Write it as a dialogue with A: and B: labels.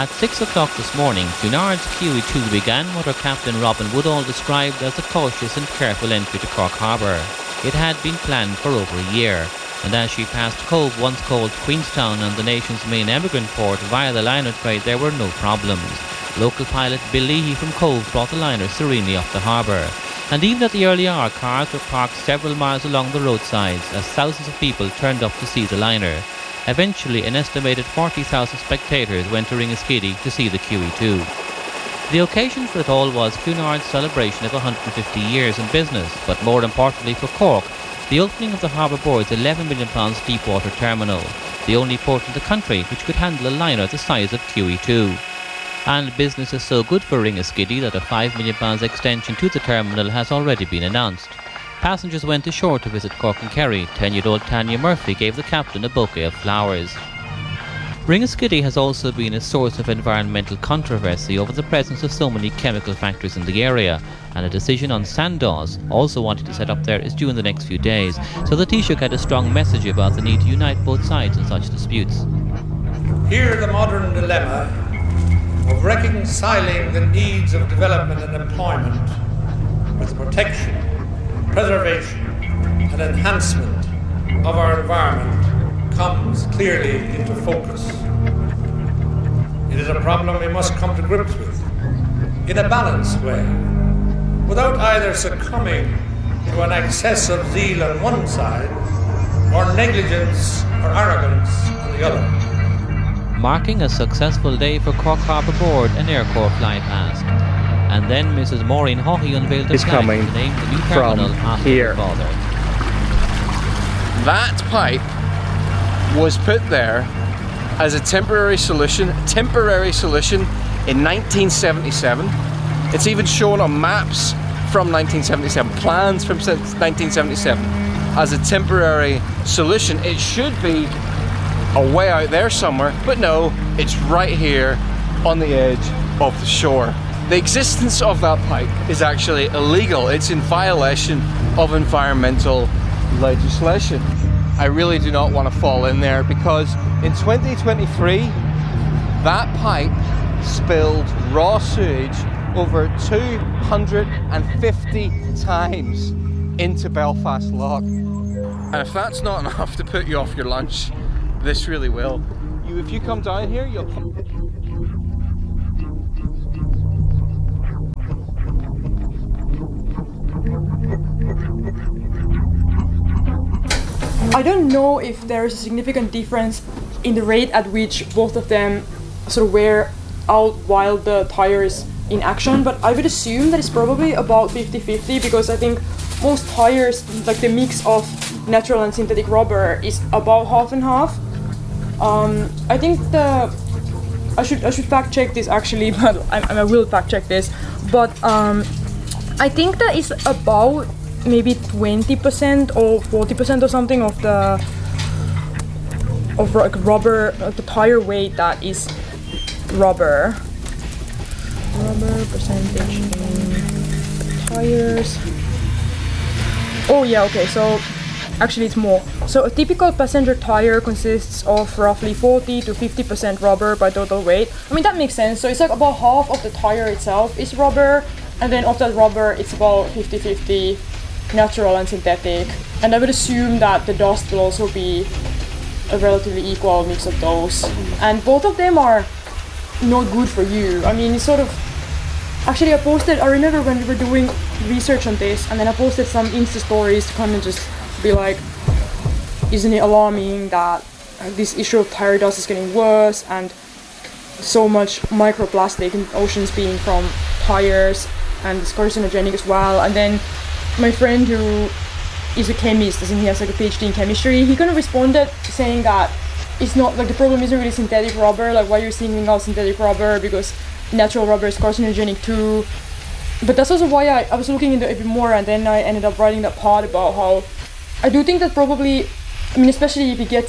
A: At 6 o'clock this morning, Cunard's QE2 began what our Captain Robin Woodall described as a cautious and careful entry to Cork Harbour. It had been planned for over a year, and as she passed Cove once called Queenstown and the nation's main emigrant port via the liner trade, there were no problems. Local pilot Bill Leahy from Cove brought the liner serenely off the harbour. And even at the early hour, cars were parked several miles along the roadsides as thousands of people turned up to see the liner. Eventually, an estimated 40,000 spectators went to Ringaskiddy to see the QE2. The occasion for it all was Cunard's celebration of 150 years in business, but more importantly for Cork, the opening of the Harbour Board's £11 million deepwater terminal, the only port in the country which could handle a liner the size of QE2. And business is so good for Ringaskiddy that a £5 million extension to the terminal has already been announced. Passengers went ashore to visit Cork and Kerry. 10-year-old Tanya Murphy gave the captain a bouquet of flowers. Ringaskiddy has also been a source of environmental controversy over the presence of so many chemical factories in the area, and a decision on Sandoz, also wanting to set up there, is due in the next few days, so the Taoiseach had a strong message about the need to unite both sides in such disputes.
B: Here the modern dilemma of reconciling the needs of development and employment with the protection, preservation and enhancement of our environment comes clearly into focus. It is a problem we must come to grips with in a balanced way, without either succumbing to an excess of zeal on one side or negligence or arrogance on the other.
A: Marking a successful day for Cork Harbour Board, an Air Corps fly past. And then Mrs. Maureen Haughey unveiled the flag to name the new terminal after her father.
C: That pipe was put there as a temporary solution in 1977. It's even shown on maps from 1977, plans from 1977 as a temporary solution. It should be a way out there somewhere, but no, it's right here on the edge of the shore. The existence of that pipe is actually illegal. It's in violation of environmental legislation. I really do not want to fall in there because in 2023, that pipe spilled raw sewage over 250 times into Belfast Lough. And if that's not enough to put you off your lunch, this really will. If you come down here, you'll come...
D: I don't know if there is a significant difference in the rate at which both of them sort of wear out while the tire is in action, but I would assume that it's probably about 50-50 because I think most tires, like the mix of natural and synthetic rubber, is about half and half. I think I should fact check this actually, but I will fact check this. But I think that is about maybe 20% or 40% or something of rubber, the tire weight that is rubber. Rubber percentage in tires. Oh yeah, okay, so actually it's more. So a typical passenger tire consists of roughly 40 to 50% rubber by total weight. I mean, that makes sense. So it's like about half of the tire itself is rubber, and then of that rubber it's about 50-50 natural and synthetic. And I would assume that the dust will also be a relatively equal mix of those. And both of them are not good for you. I mean, it's sort of... Actually, I remember when we were doing research on this, and then I posted some Insta stories to kind of just be like, isn't it alarming that this issue of tire dust is getting worse, and so much microplastic in oceans being from tires, and it's carcinogenic as well. And then my friend who is a chemist, he has like a PhD in chemistry, he kind of responded saying that it's not like the problem isn't really synthetic rubber, like why you're singling out synthetic rubber, because natural rubber is carcinogenic too. But that's also why I was looking into it a bit more, and then I ended up writing that part about how I do think that probably, I mean, especially if it gets